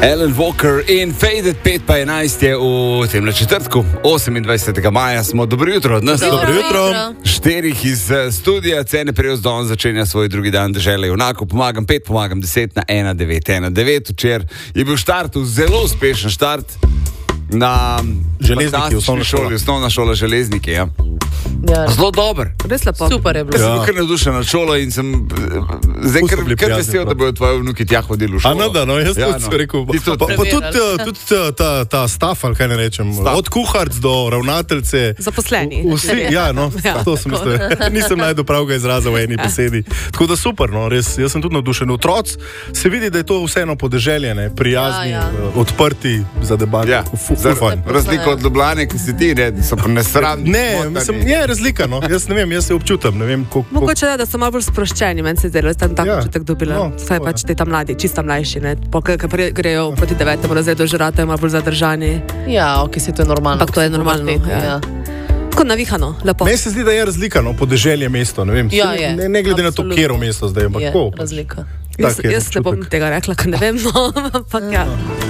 Alan Walker in Faded 5:11 je v tem četrtku, 28. maja smo. Dobro jutro od nas. Dobro jutro. Štirih iz studija Cene Prejozdon začenja svoj drugi dan dežele junakov. Pomagam 5, pomagam 10 na 1919. Včeraj je bil štart, zelo uspešen štart na Železniki, osnovna šola Železniki, ja. Ja. Zelo dober. Res lepo. Super je bilo. Jaz sem kar navdušen nad šolo in sem zdaj kar vesel, da bodo tvoji vnuki tja hodili v šolo. Jaz sem rekel. Pa tudi ta staff, ali kaj ne rečem, od kuharc do ravnateljce. Zaposleni. Vsi, to sem mislil. Nisem najdel pravega izraza v eni besedi. Tako da super, res. Jaz sem tudi navdušen. Otroci se vidi, da je to vseeno podeželje, prijazni, odprti za debato. Ja. Razliko od Ljubljane, ki si ti, da so pa nesramni. Ne, mislim, je razlika, Jaz ne vem, jaz se občutam, ne vem, koliko. Mogoče da so malo bolj sproščeni, meni se zdelo, da sem tako občutek dobila. Saj pač ti tam mladi, čisto mlajši, grejo proti 9. razredu, žrate, malo bolj zadržani. Ja, ok, si to je normalno. Ampak to je normalno, ja. Tako navihano, lepo. Meni se zdi, da je razlika, podeželje mesto, ne vem. Ja, je. Ne glede na to, kjero mesto zdaj, ampak je ko. Razlika. Jaz ne bom tega rekla, ker ne vem, ampak ja.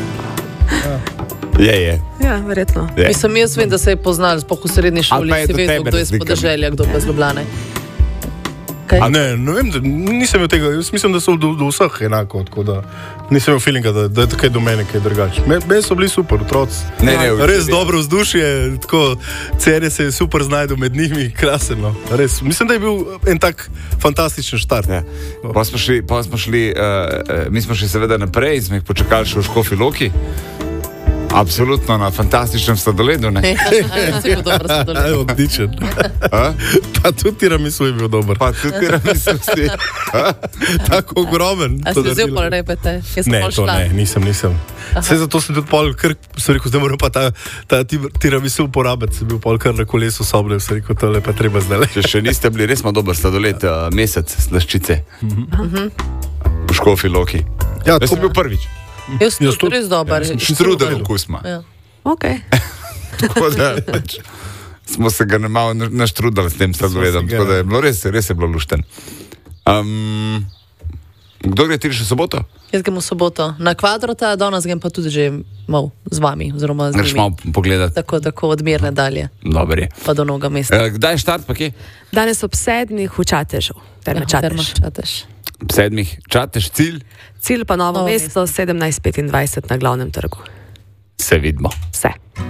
Je. Ja, verjetno. Mislim, jaz vem, da se je poznal, sploh v srednji šoli, si vedel, kdo je iz podeželja, kdo pa iz Ljubljane. Ne vem, nisem imel tega, jaz mislim, da so do vseh enako, tako da nisem imel feelinga, da je tukaj do mene kaj drugače. Meni so bili super otroci. Res dobro vzdušje, tako Cene se je super znajdel med njimi, krasen, res. Mislim, da je bil en tak fantastičen štart. Ja. Mi smo šli seveda naprej, smo jih počakali še v Škofji Loki. Absolutno na fantastičnem sladoledu, ne? Si bil dober sladoled. Odličen. Pa tudi tiramisu je bil dober. Si. Tako ogromen. A si vzel pol repete? Ne, to ne, nisem. Vse zato sem tudi pol kar, sem rekel, zdaj moram pa ta tiramisu uporabiti, sem bil pol kar na kolesu soble, sem rekel, tole pa treba zdaj. Če še niste bili, res ima dober sladoled, mesec slaščice. V Škofji Loki. Ja, to bil prvič. Jaz tudi res dober. Štrudel okus ima. Ok. Tako da smo se ga malo naštrudali s tem sladoledom, tako da je bilo res je bilo lušten. Kdo gre ti še soboto? Jaz grem v soboto na Kvadrota, danes grem pa tudi že mal z vami, oziroma z njimi. Greš malo pogledati. Tako od Mirne dalje. Dobre. Pa do Novega mesta. Kdaj je štart pa kje? Danes ob 7 v Čatežu. Terme Čatež. Ob 7 Čatež, cilj? Cilj pa Novo mesto, 17:25 na Glavnem trgu. Se vidimo. Vse.